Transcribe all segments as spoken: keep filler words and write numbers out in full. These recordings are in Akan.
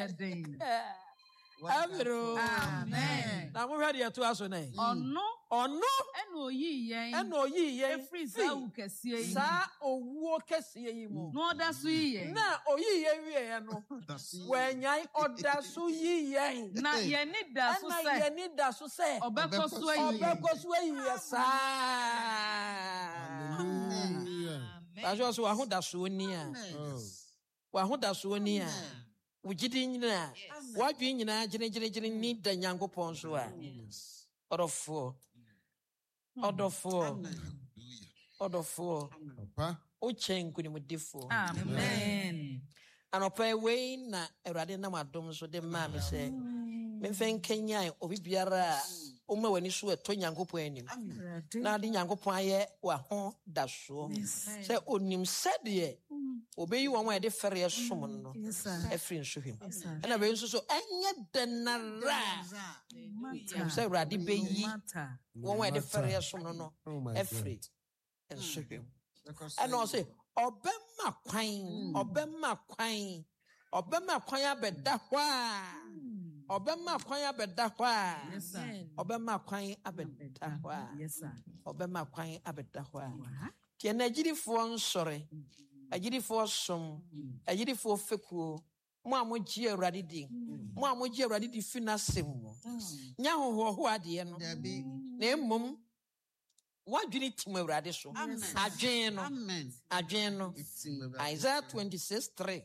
Amen. Now we're ready to ask name. Oh no. Oh no. Eno yi yen. Eno yi yen. Every sa u kesiye yi. Sa owo kesiye yi mo. No oda su yi yen. Na oyi yen wi yen no. Wenyai oda su yi yen. Na ye ni da su se. Na ye ni da su se. Obeko su yi. Obeko su yi sa. Hallelujah. Ajo so wa hu da su ni a. Wa hu da su ni a. Ujidi nyina. Wa dwi nyina gire gire gire ni da Nyankopon so a. Odofo. Odofo. Odofo. Papa. Uche nkunimudifo. Amen. Anopa we na Awurade na madom so de ma me se. Me fen Kenya obi biara o ma wani so eto Nyankopon anim. Na de Nyankopon aye wa ho da so. Se onim sede obeyi won wa de fere som no. Efri nsohwem. Na be nso so enye denara. Se Awurade beyi won wa de fere som no no. Efri nsohwem. And also Obema kwan, Obema kwan, Obema kwan abeda hwa. Obema kwan abeda hwa. Yes sir. Obema kwan abeda hwa. Yes sir. Obema kwan abeda hwa. Tie na agirifo nsore. Agirifo som, agirifo fekuo. Mo amoji Awurade di. Mo amoji Awurade di finasem mo. Nya hoho ho ade no. Na emom wadwini tim Awurade so. Adwen no. Adwen no. Isaiah twenty-six three.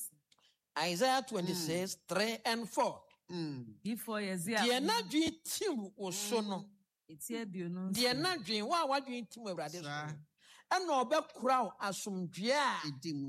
Isaiah twenty-six three and four. Before Yezia. Die na dwen tim wo so no. Etie dio no. Die na dwen wa wadwini tim Awurade so. Ena obekura asomdwe a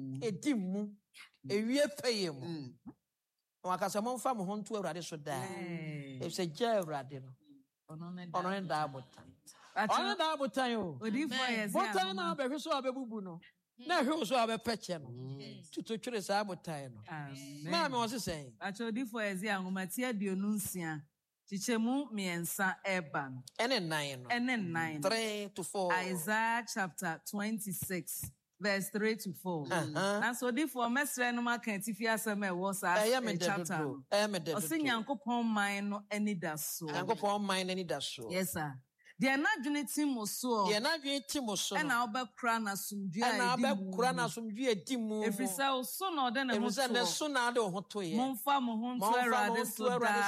edimu ewie peye mu. Wakasa momfa mo honto Awurade so da. E se gya Awurade no. Ono ne da botan. Ono da botan yo. Odi for Yezia. Botan na be hwe so abebubu no. Na hwe so abepeche no. Tutu twere sa botan no. Amen. Ma me wose sen. Acho odi for Yezia ngomati aduonu nsia. Chichemu miensa eba no. Ene nine no. Ene nine. three to four. Isaiah chapter twenty-six. Verse three to four. Na so di for mesre no maka tifi asem e wo sa chapter. Eh me de. Osi Nyankopon man no ani da so. Nyankopon man ani da so. Yes sir. De na dwene tim so. De na dwene tim so. E na obekura na sumdua e na obekura na sumdua edimu. Efisa so na ode na ho so. Efisa na so na ade ho to ye. Momfa mo ho to Awurade so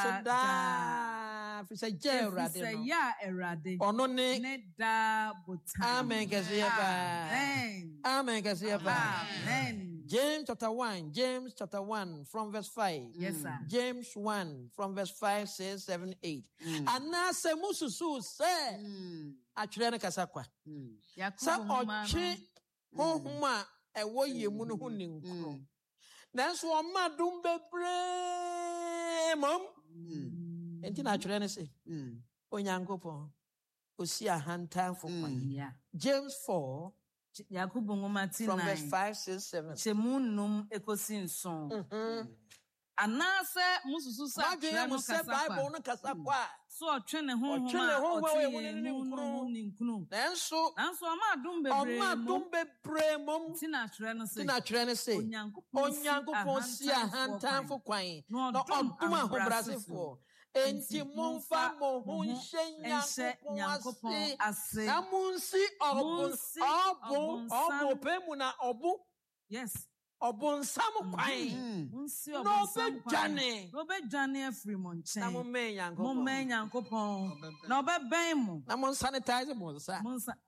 da. Efisa je Awurade no. Efisa ya Awurade. Ono ne ne da botan. Amen kasiya ba. Amen. Amen kasiya ba. Amen. James chapter one, James chapter one from verse five. Yes, sir. James one from verse five, six, seven, eight. Anase mususu se atwere ne kasa kwa. Sa oche honhoma ewo yemu no ho ninkro. Nanso o madum bebre mom. Enti na atwere ne se. Onyankopon osi ahantanfo kwa. James four Yakubu ngomati from verse five, six, seven. Chemunum ekosi nson. Mhm. Anase mususu sa atwere no kasa kwa. Bible no kasa kwa. So otwe ne honhom. Otwe ne honhom we woni ninkro. Nanso nanso amadum bebre. Amadum bebre mom. Tina atwere no se. Tina atwere no se. Onyankopon si ahantanfo kwan. No odum ahobrasefo. Enti momfa mo ho nhye Nyankopon ase. Na munsi obun obun obun pemu na obu. Yes. Obun sam kwan. Munsi obun sam kwan. No be dwane afri mo nchen. Na mo men Nyankopon. Mo men Nyankopon. Na obeben mo. Na mo sanitize mo sa. Mo sa.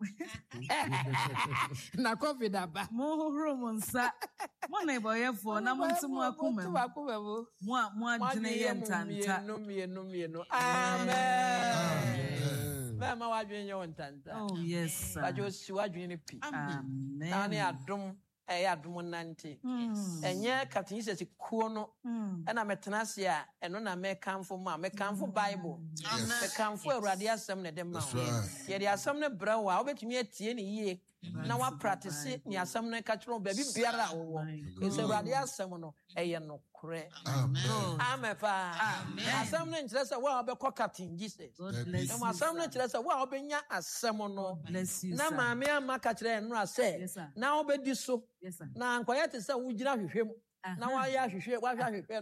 Na covid aba. Mo horo mo nsa. Mo na iboyefo na mo ntimu akuma. Mo akuma bo. Mo mo adwene ye ntanta. No me no me no. Amen. Ba ma wadwene ye ntanta. Oh yes sir. Ba jo si wadwene pi. Amen. Na ne adom eh adom nante. Enye Captain Jesus kuo no. E na metena se a eno na mekanfo ma mekanfo Bible. Mekanfo Awurade asem ne de ma wo. Ye de asem ne bra wo a obetumi atie ne yie. Na wa practice ni asem ne ka kiro ba bi biara wo. Ese Awurade asem no eye no kore. Amen. Amen pa. Amen. Asem ne nkyere se wa obekọ Captain Jesus. Na mo asem ne nkyere se wa obenya asem no. Na maame amaka kire no ase. Na obedi so. Yes sir. Na nkwaya te se wo gina hwehwem. Na wa ya hwehwe wa hwehwe